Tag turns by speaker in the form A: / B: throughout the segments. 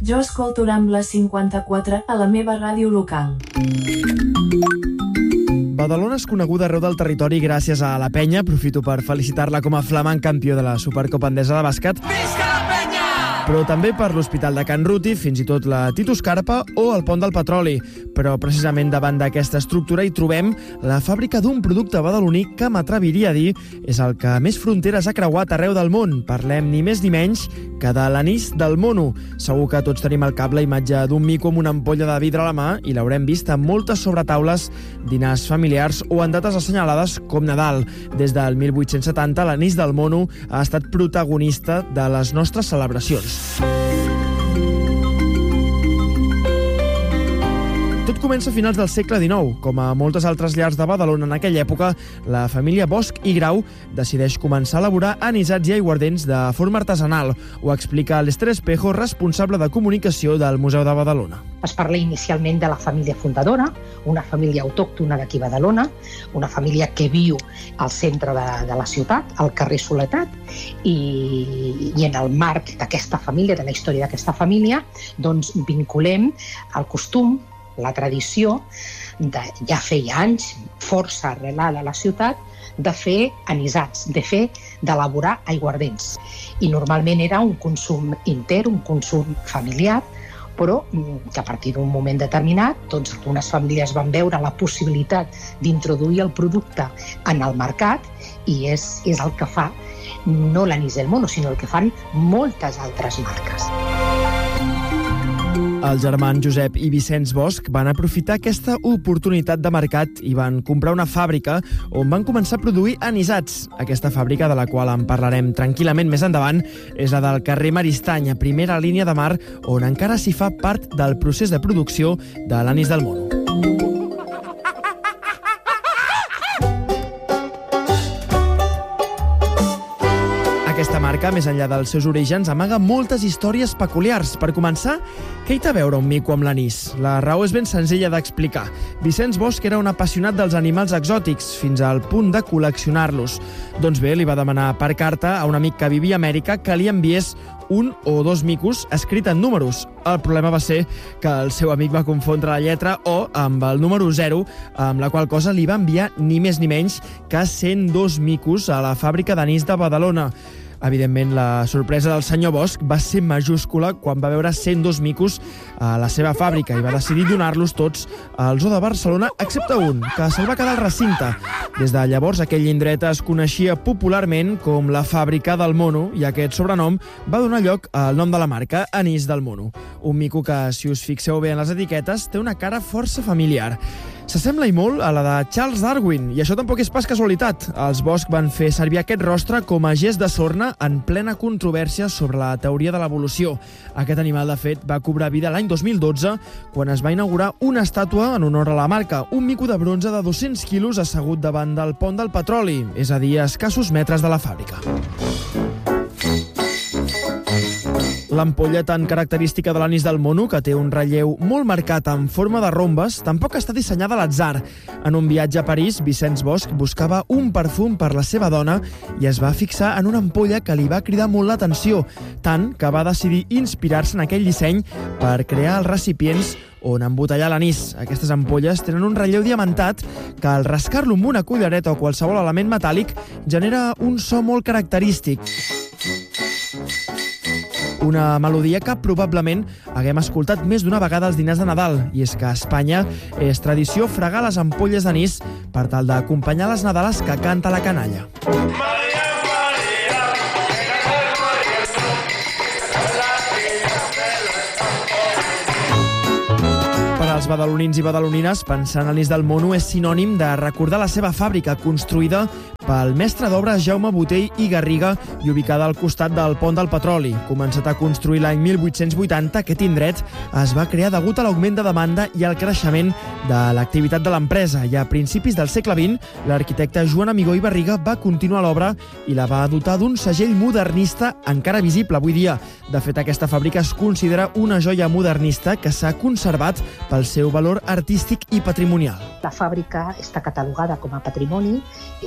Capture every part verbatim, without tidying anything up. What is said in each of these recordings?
A: Jo escolto Rambla cinquanta-quatre a la meva ràdio local.
B: Badalona és coneguda arreu del territori gràcies a la Penya. Aprofito per felicitar-la com a flamant campió de la Supercopa Endesa de bàsquet.
C: Visca la Penya!
B: Però també per l'Hospital de Can Ruti, fins i tot la Titus Carpa o el Pont del Petroli. Però precisament davant d'aquesta estructura hi trobem la fàbrica d'un producte badaloní que m'atreviria a dir és el que més fronteres ha creuat arreu del món. Parlem ni més ni menys que de l'anís del mono. Segur que tots tenim al cap la imatge d'un mico amb una ampolla de vidre a la mà i l'haurem vist en moltes sobretaules, dinars familiars o en dates assenyalades com Nadal. Des del mil vuit-cents setanta, l'anís del mono ha estat protagonista de les nostres celebracions. Tot comença a finals del segle dinou. Com a moltes altres llars de Badalona en aquella època, la família Bosch i Grau decideix començar a elaborar anisats i aiguardents de forma artesanal. Ho explica l'Ester Espejo, responsable de comunicació del Museu de Badalona.
D: Es parla inicialment de la família fundadora, una família autòctona d'aquí a Badalona, una família que viu al centre de, de la ciutat, al carrer Soletat, i, i en el marc d'aquesta família, de la història d'aquesta família, doncs vinculem el costum, la tradició, de, ja feia anys, força arrelada a la ciutat, de fer anisats, de fer, d'elaborar aiguardents. I normalment era un consum intern, un consum familiar, però que a partir d'un moment determinat, doncs algunes famílies van veure la possibilitat d'introduir el producte en el mercat i és, és el que fa no l'anís del mono, sinó el que fan moltes altres marques.
B: Els germans Josep i Vicenç Bosch van aprofitar aquesta oportunitat de mercat i van comprar una fàbrica on van començar a produir anisats. Aquesta fàbrica, de la qual en parlarem tranquil·lament més endavant, és la del carrer Maristany, a primera línia de mar, on encara s'hi fa part del procés de producció de l'anís del mono. Aquesta marca, més enllà dels seus orígens, amaga moltes històries peculiars. Per començar, què hi té a veure un mico amb l'anís? La raó és ben senzilla d'explicar. Vicenç Bosch era un apassionat dels animals exòtics, fins al punt de col·leccionar-los. Doncs bé, li va demanar per carta a un amic que vivia a Amèrica que li enviés un o dos micos escrit en números. El problema va ser que el seu amic va confondre la lletra O amb el número zero, amb la qual cosa li va enviar ni més ni menys que cent dos micos a la fàbrica d'anís de Badalona. Evidentment, la sorpresa del senyor Bosch va ser majúscula quan va veure cent dos micos a la seva fàbrica i va decidir donar-los tots al Zoo de Barcelona, excepte un, que se'l va quedar al recinte. Des de llavors, aquell indret es coneixia popularment com la fàbrica del mono i aquest sobrenom va donar lloc al nom de la marca, Anís del Mono. Un mico que, si us fixeu bé en les etiquetes, té una cara força familiar. S'assembla i molt a la de Charles Darwin, i això tampoc és pas casualitat. Els Bosch van fer servir aquest rostre com a gest de sorna en plena controvèrsia sobre la teoria de l'evolució. Aquest animal, de fet, va cobrar vida l'any dos mil dotze, quan es va inaugurar una estàtua en honor a la marca, un mico de bronze de dos-cents quilos assegut davant del Pont del Petroli, és a dir, a escassos metres de la fàbrica. L'ampolla tan característica de l'anís del mono, que té un relleu molt marcat en forma de rombes, tampoc està dissenyada a l'atzar. En un viatge a París, Vicenç Bosch buscava un perfum per la seva dona i es va fixar en una ampolla que li va cridar molt l'atenció, tant que va decidir inspirar-se en aquell disseny per crear els recipients on embotellar l'anís. Aquestes ampolles tenen un relleu diamantat que, al rascar-lo amb una cullereta o qualsevol element metàl·lic, genera un so molt característic. Una melodia que probablement haguem escoltat més d'una vegada als dinars de Nadal, i és que a Espanya és tradició fregar les ampolles d'anís per tal d'acompanyar les Nadales que canta la canalla. Els badalonins i badalonines, pensar en l'anís del mono és sinònim de recordar la seva fàbrica, construïda pel mestre d'obres Jaume Botell i Garriga i ubicada al costat del Pont del Petroli. Començat a construir l'any mil vuit-cents vuitanta, aquest indret es va crear degut a l'augment de demanda i al creixement de l'activitat de l'empresa. I a principis del segle vint, l'arquitecte Joan Amigó i Barriga va continuar l'obra i la va dotar d'un segell modernista encara visible avui dia. De fet, aquesta fàbrica es considera una joia modernista que s'ha conservat pel seu valor artístic i patrimonial.
D: La fàbrica està catalogada com a patrimoni, és un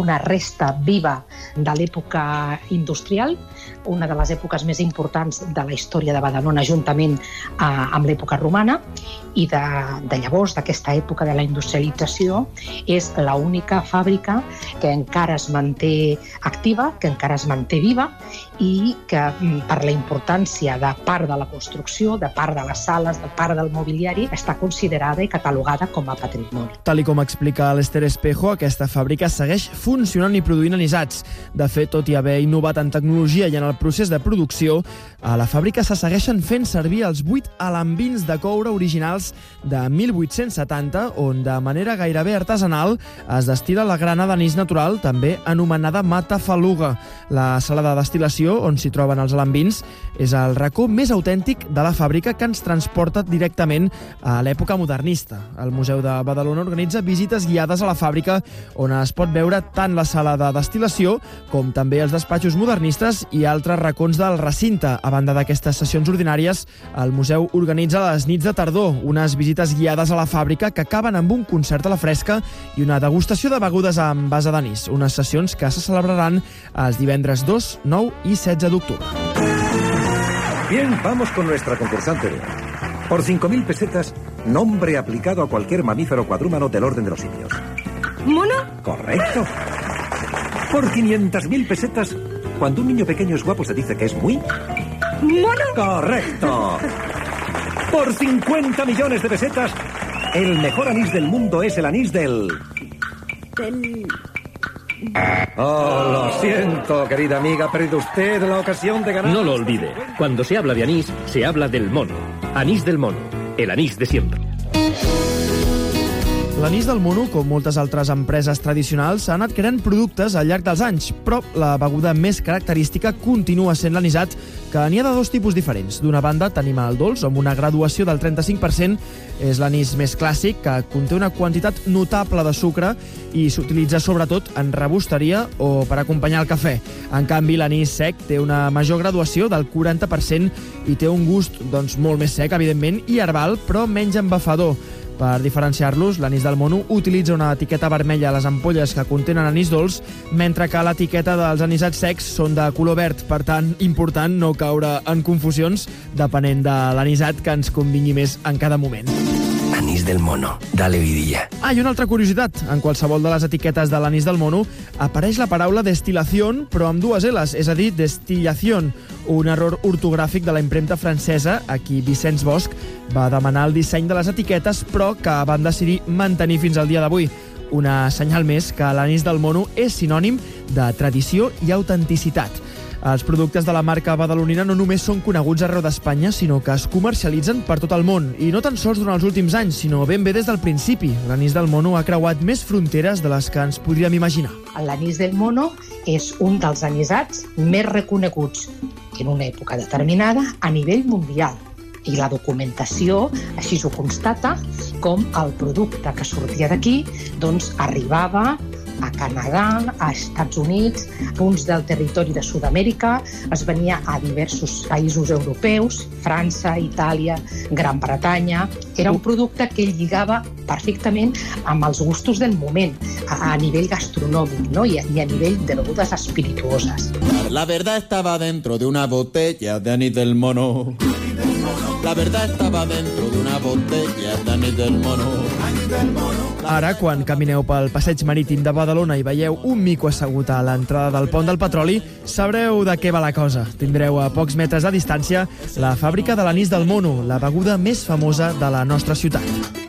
D: una resta viva de l'època industrial, una de les èpoques més importants de la història de Badalona, juntament eh, amb l'època romana, i de, de llavors, d'aquesta època de la industrialització, és l'única fàbrica que encara es manté activa, que encara es manté viva, i que per la importància de part de la construcció, de part de les sales, de part del mobiliari, està considerada i catalogada com a patrimoni.
B: Tal i com explica l'Ester Espejo, aquesta fàbrica segueix funcionant i produint anisats. De fet, tot i haver innovat en tecnologia i en el procés de producció, a la fàbrica se segueixen fent servir els vuit alambins de coure originals de mil vuit-cents setanta, on de manera gairebé artesanal es destila la grana d'anís natural, també anomenada matafaluga. La sala de destil·lació, on s'hi troben els alambins, és el racó més autèntic de la fàbrica que ens transporta directament a l'època modernista. El Museu de Badalona organitza visites guiades a la fàbrica, on es pot veure tant la sala de destil·lació com també els despatxos modernistes i altres racons del recinte. A banda d'aquestes sessions ordinàries, el museu organitza les nits de tardor, unes visites guiades a la fàbrica que acaben amb un concert a la fresca i una degustació de begudes amb base d'anís, unes sessions que se celebraran els divendres dos, nou i setze d'octubre.
C: Bien, vamos con nuestra concursante de hoy. Por cinco mil pesetas, nombre aplicado a cualquier mamífero cuadrúmano del orden de los simios.
E: ¿Mono?
C: Correcto. Por quinientas mil pesetas, cuando un niño pequeño es guapo se dice que es muy...
E: ¿Mono?
C: Correcto. Por cincuenta millones de pesetas, el mejor anís del mundo es el anís del...
E: Del...
C: Oh, lo siento, querida amiga, ha perdido usted la ocasión de ganar...
F: No lo olvide, cuando se habla de anís, se habla del mono. Anís del mono, el anís de siempre.
B: L'anís del mono, com moltes altres empreses tradicionals, ha anat creant productes al llarg dels anys, però la beguda més característica continua sent l'anisat, que n'hi ha de dos tipus diferents. D'una banda, tenim el dolç, amb una graduació del trenta-cinc per cent. És l'anís més clàssic, que conté una quantitat notable de sucre i s'utilitza sobretot en rebosteria o per acompanyar el cafè. En canvi, l'anís sec té una major graduació del quaranta per cent i té un gust doncs, molt més sec, evidentment, i herbal, però menys embafador. Per diferenciar-los, l'anís del mono utilitza una etiqueta vermella a les ampolles que contenen anís dolç, mentre que l'etiqueta dels anisats secs són de color verd. Per tant, important no caure en confusions depenent de l'anisat que ens convingui més en cada moment.
G: Anís del mono, dale vidilla.
B: Ah, i una altra curiositat. En qualsevol de les etiquetes de l'anís del mono apareix la paraula destilación, però amb dues L's, és a dir, destillación, un error ortogràfic de la impremta francesa, a qui Vicenç Bosch va demanar el disseny de les etiquetes, però que van decidir mantenir fins al dia d'avui. Una senyal més que l'anís del mono és sinònim de tradició i autenticitat. Els productes de la marca badalonina no només són coneguts arreu d'Espanya, sinó que es comercialitzen per tot el món. I no tan sols durant els últims anys, sinó ben bé des del principi. L'anís del mono ha creuat més fronteres de les que ens podríem imaginar.
D: L'anís del mono és un dels anisats més reconeguts en una època determinada a nivell mundial. I la documentació així ho constata, com el producte que sortia d'aquí doncs arribava a Canadà, a Estats Units, punts del territori de Sud-amèrica, es venia a diversos països europeus, França, Itàlia, Gran Bretanya. Era un producte que lligava perfectament amb els gustos del moment, a, a nivell gastronòmic, ¿no? I, a, i a nivell de begudes espirituoses.
H: La verdad estaba dentro de una botella de anís del mono. La verdad estaba dentro de una botella de anís del mono.
B: Ara, quan camineu pel passeig marítim de Badalona i veieu un mico assegut a l'entrada del pont del Petroli, sabreu de què va la cosa. Tindreu a pocs metres de distància la fàbrica de l'anís del mono, la beguda més famosa de la nostra ciutat.